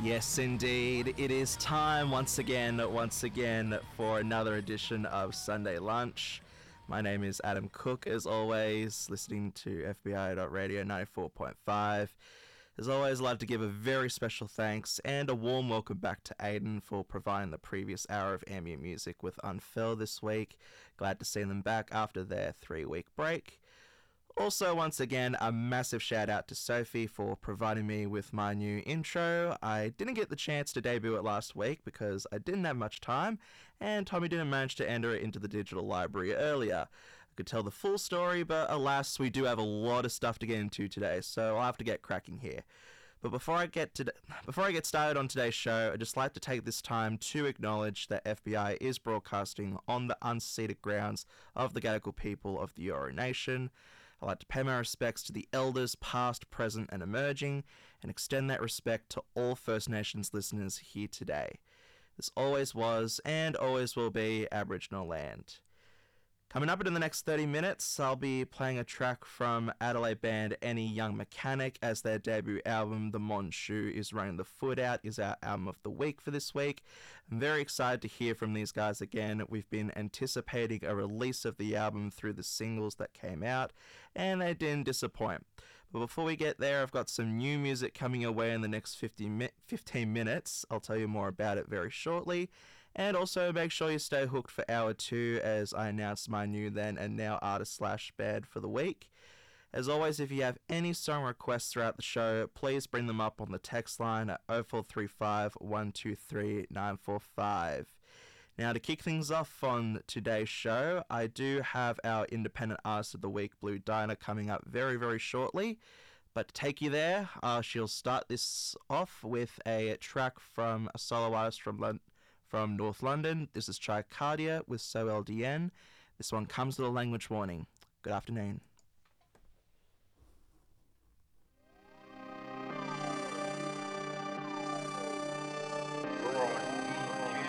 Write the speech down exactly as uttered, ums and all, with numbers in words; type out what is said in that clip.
Yes, indeed. It is time once again, once again, for another edition of Sunday Lunch. My name is Adam Cook, as always, listening to F B I dot radio ninety-four point five. As always, I'd like to give a very special thanks and a warm welcome back to Aiden for providing the previous hour of ambient music with Unfurl this week. Glad to see them back after their three-week break. Also, once again, a massive shout out to Sophie for providing me with my new intro. I didn't get the chance to debut it last week because I didn't have much time, and Tommy didn't manage to enter it into the digital library earlier. I could tell the full story, but alas, we do have a lot of stuff to get into today, so I'll have to get cracking here. But before I get to before I get started on today's show, I'd just like to take this time to acknowledge that F B I is broadcasting on the unceded grounds of the Gadigal people of the Eora Nation. I'd like to pay my respects to the elders, past, present, and emerging, and extend that respect to all First Nations listeners here today. This always was, and always will be, Aboriginal land. Coming up in the next thirty minutes, I'll be playing a track from Adelaide band Any Young Mechanic, as their debut album, The Monshu is Running the Foot Out, is our album of the week for this week. I'm very excited to hear from these guys again. We've been anticipating a release of the album through the singles that came out, and they didn't disappoint. But before we get there, I've got some new music coming your way in the next fifteen minutes. I'll tell you more about it very shortly. And also make sure you stay hooked for hour two as I announce my new then and now artist slash band for the week. As always, if you have any song requests throughout the show, please bring them up on the text line at oh four three five, one two three, nine four five. Now, to kick things off on today's show, I do have our Independent Artist of the Week, Blue Diner, coming up very, very shortly. But to take you there, uh, she'll start this off with a track from a solo artist from London. From North London, this is Tricardia with So L D N. This one comes with a language warning. Good afternoon.